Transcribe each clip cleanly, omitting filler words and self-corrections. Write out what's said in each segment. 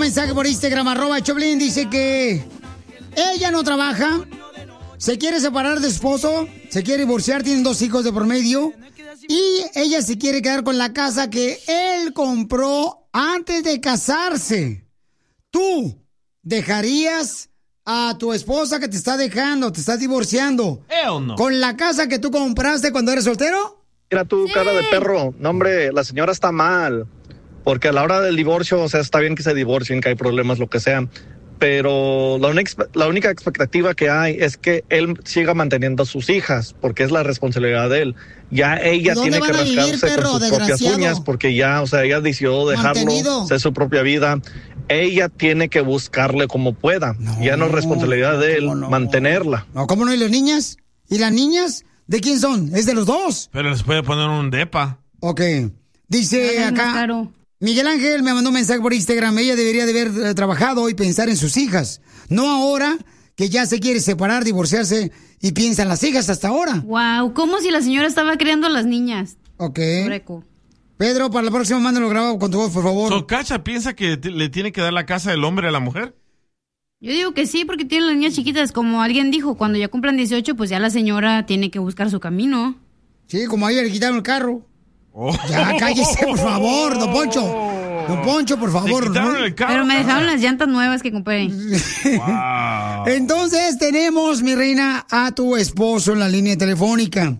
mensaje por Instagram, @Choplin, dice que ella no trabaja, se quiere separar de su esposo, se quiere divorciar, tienen 2 hijos de por medio, y ella se quiere quedar con la casa que él compró antes de casarse. ¿Tú dejarías a tu esposa que te está dejando, te estás divorciando, no, con la casa que tú compraste cuando eres soltero? Mira tú, cara de perro. No, hombre, la señora está mal. Porque a la hora del divorcio, o sea, está bien que se divorcien, que hay problemas, lo que sea. Pero la única expectativa que hay es que él siga manteniendo a sus hijas, porque es la responsabilidad de él. Ya ella tiene que rascarse con sus propias uñas, porque ya, o sea, ella decidió dejarlo, hacer su propia vida. Ella tiene que buscarle como pueda. Ya no es responsabilidad de él mantenerla. No, ¿cómo no? ¿Y las niñas? ¿Y las niñas? ¿De quién son? Es de los dos. Pero les puede poner un depa. Ok. Dice acá, Miguel Ángel me mandó un mensaje por Instagram. Ella debería de haber trabajado y pensar en sus hijas. No ahora que ya se quiere separar, divorciarse y piensa en las hijas hasta ahora. Wow, como si la señora estaba criando a las niñas. Ok. Pedro, para la próxima mándalo grabado con tu voz, por favor. ¿Socacha piensa que le tiene que dar la casa del hombre a la mujer? Yo digo que sí, porque tienen las niñas chiquitas. Como alguien dijo, cuando ya cumplan 18, pues ya la señora tiene que buscar su camino. Sí, como a ella le quitaron el carro. Ya, cállese, por favor, don Poncho. Don Poncho, por favor. ¿No? El carro, pero me dejaron las llantas nuevas que compré. Wow. Entonces tenemos, mi reina, a tu esposo en la línea telefónica.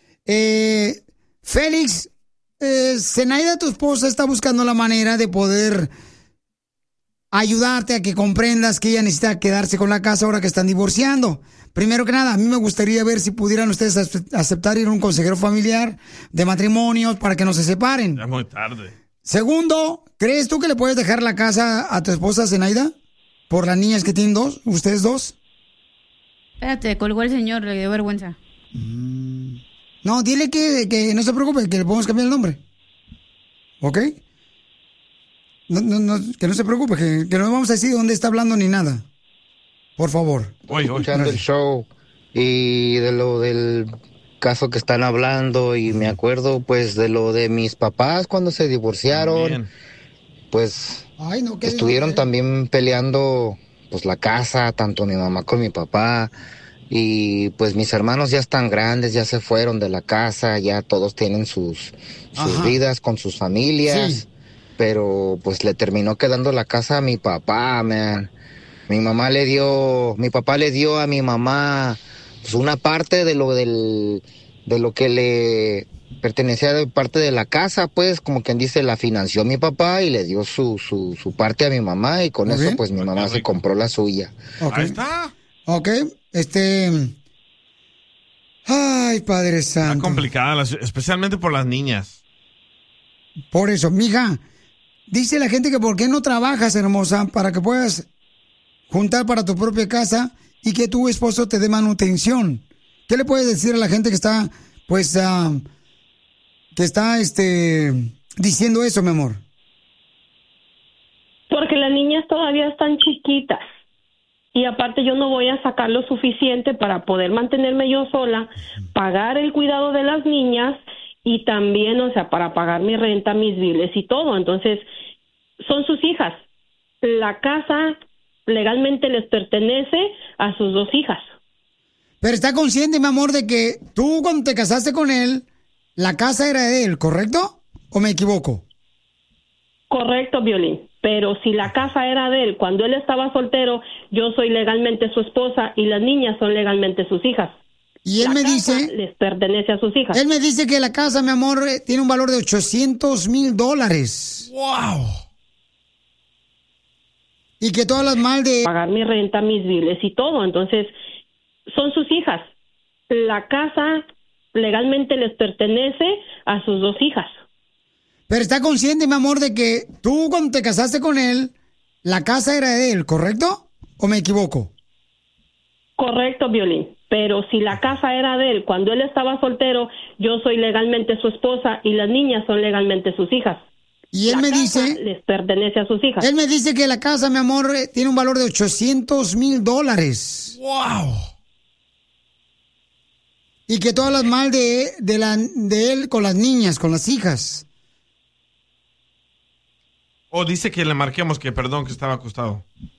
Félix, Zenaida, tu esposa, está buscando la manera de poder ayudarte a que comprendas que ella necesita quedarse con la casa ahora que están divorciando. Primero que nada, a mí me gustaría ver si pudieran ustedes aceptar ir a un consejero familiar de matrimonios para que no se separen. Ya muy tarde. Segundo, ¿crees tú que le puedes dejar la casa a tu esposa, Zenaida? Por las niñas que tienen ustedes dos. Espérate, colgó el señor, le dio vergüenza. No, dile que no se preocupe, que le podemos cambiar el nombre. ¿Ok? No, que no se preocupe, que no vamos a decir dónde está hablando ni nada. Por favor. Escuchando el show y de lo del caso que están hablando, y me acuerdo pues de lo de mis papás cuando se divorciaron. También. Pues estuvieron también peleando pues la casa, tanto mi mamá como mi papá. Y pues mis hermanos ya están grandes, ya se fueron de la casa, ya todos tienen sus vidas con sus familias. Sí. Pero pues le terminó quedando la casa a mi papá, man. Mi papá le dio a mi mamá pues una parte de lo que le pertenecía de parte de la casa, pues como quien dice, la financió mi papá y le dio su parte a mi mamá, y con eso pues mi mamá se compró la suya. Okay. Ahí está. Ok, ay, Padre Santo. Está complicada, especialmente por las niñas. Por eso, mija, dice la gente que ¿por qué no trabajas, hermosa, para que puedas juntar para tu propia casa y que tu esposo te dé manutención? ¿Qué le puedes decir a la gente que está, pues, diciendo eso, mi amor? Porque las niñas todavía están chiquitas. Y aparte yo no voy a sacar lo suficiente para poder mantenerme yo sola, pagar el cuidado de las niñas y también, o sea, para pagar mi renta, mis biles y todo. Entonces, son sus hijas. La casa legalmente les pertenece a sus 2 hijas. Pero está consciente, mi amor, de que tú cuando te casaste con él, la casa era de él, ¿correcto? ¿O me equivoco? Correcto, Violín. Pero si la casa era de él, cuando él estaba soltero, yo soy legalmente su esposa y las niñas son legalmente sus hijas. Y él me dice... les pertenece a sus hijas. Él me dice que la casa, mi amor, tiene un valor de $800,000. ¡Wow! Y que todas las mal de... pagar mi renta, mis biles y todo. Entonces, son sus hijas. La casa legalmente les pertenece a sus 2 hijas. Pero está consciente, mi amor, de que tú cuando te casaste con él, la casa era de él, ¿correcto? ¿O me equivoco? Correcto, Violín. Pero si la casa era de él, cuando él estaba soltero, yo soy legalmente su esposa y las niñas son legalmente sus hijas. Y él me dice... les pertenece a sus hijas. Él me dice que la casa, mi amor, tiene un valor de $800,000. ¡Wow! Y que todas las mal de él con las niñas, con las hijas. O dice que le marquemos que perdón, que estaba acostado.